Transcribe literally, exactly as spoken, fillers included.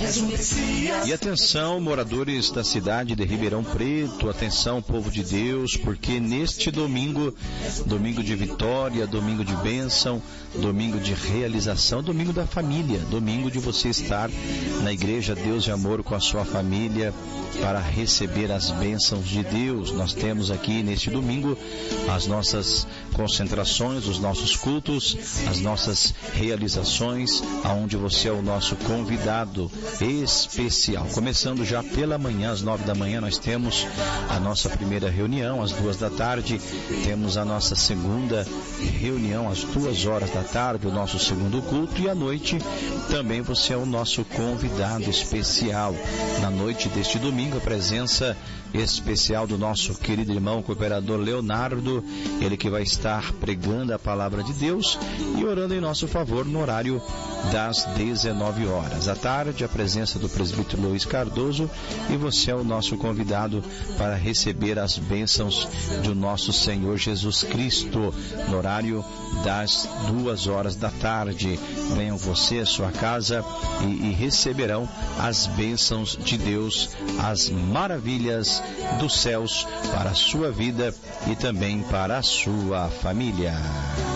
E atenção, moradores da cidade de Ribeirão Preto, atenção, povo de Deus, porque neste domingo, domingo de vitória, domingo de bênção, domingo de realização, domingo da família, domingo de você estar na igreja Deus de Amor com a sua família para receber as bênçãos de Deus. Nós temos aqui neste domingo as nossas concentrações, os nossos cultos, as nossas realizações, aonde você é o nosso convidado especial. Começando já pela manhã, às nove da manhã, nós temos a nossa primeira reunião, às duas da tarde, temos a nossa segunda reunião, às duas horas da tarde, o nosso segundo culto, e à noite também você é o nosso convidado especial. Na noite deste domingo, a presença especial do nosso querido irmão cooperador Leonardo, ele que vai estar pregando a palavra de Deus e orando em nosso favor no horário das dezenove horas. À tarde, a presença do presbítero Luiz Cardoso, e você é o nosso convidado para receber as bênçãos do nosso Senhor Jesus Cristo no horário das duas horas da tarde. Venham você, a sua casa, e, e receberão as bênçãos de Deus, as maravilhas dos céus para a sua vida e também para a sua família.